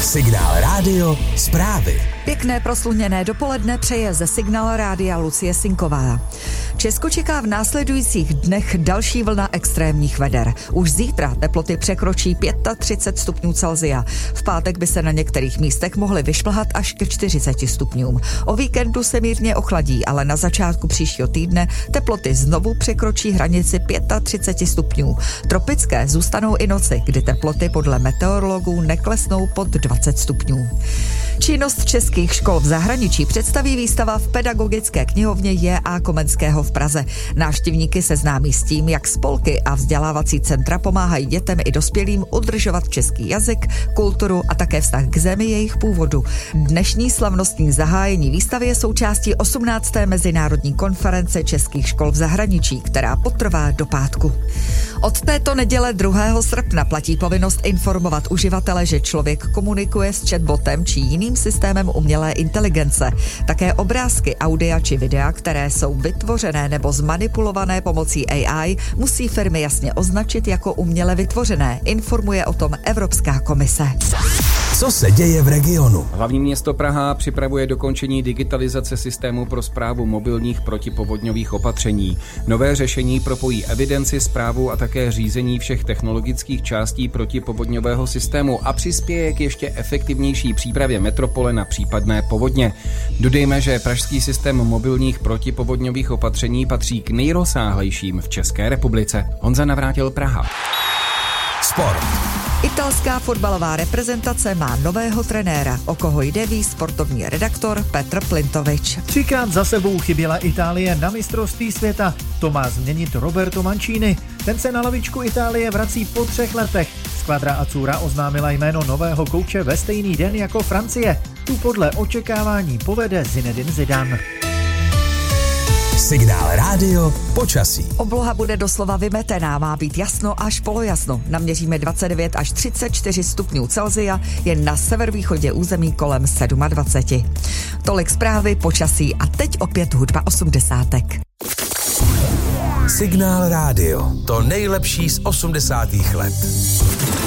Signál Rádio zprávy. Pěkné prosluněné dopoledne přeje ze Signál Rádia Lucie Sinková. Česko čeká v následujících dnech další vlna extrémních veder. Už zítra teploty překročí 35 stupňů Celsia. V pátek by se na některých místech mohly vyšplhat až ke 40 stupňům. O víkendu se mírně ochladí, ale na začátku příštího týdne teploty znovu překročí hranici 35 stupňů. Tropické zůstanou i noci, kdy teploty podle meteorologů neklesnou pod 20 stupňů. Činnost českých škol v zahraničí představí výstava v pedagogické knihovně J.A. Komenského v Praze. Návštěvníky seznámí s tím, jak spolky a vzdělávací centra pomáhají dětem i dospělým udržovat český jazyk, kulturu a také vztah k zemi jejich původu. Dnešní slavnostní zahájení výstavy je součástí 18. mezinárodní konference českých škol v zahraničí, která potrvá do pátku. Od této neděle 2. srpna platí povinnost informovat uživatele, že člověk komunikuje s chatbotem či jiným systémem umělé inteligence. Také obrázky, audia či videa, které jsou vytvořené nebo zmanipulované pomocí AI, musí firmy jasně označit jako uměle vytvořené, informuje o tom Evropská komise. Co se děje v regionu? Hlavní město Praha připravuje dokončení digitalizace systému pro správu mobilních protipovodňových opatření. Nové řešení propojí evidenci, správu a také řízení všech technologických částí protipovodňového systému a přispěje k ještě efektivnější přípravě metropole na případné povodně. Dodejme, že pražský systém mobilních protipovodňových opatření patří k nejrozsáhlejším v České republice. Honza Navrátil, Praha. Sport. Italská fotbalová reprezentace má nového trenéra. O koho jde, ví sportovní redaktor Petr Plintovič. 3krát za sebou chyběla Itálie na mistrovství světa. To má změnit Roberto Mancini. Ten se na lavičku Itálie vrací po 3 letech. Squadra Azzurra oznámila jméno nového kouče ve stejný den jako Francie. Tu podle očekávání povede Zinedine Zidane. Signál Rádio počasí. Obloha bude doslova vymetená, má být jasno až polojasno. Naměříme 29 až 34 stupňů Celsia, jen na severovýchodě území kolem 27. Tolik zprávy, počasí a teď opět hudba 80. Signál Rádio. To nejlepší z 80. let.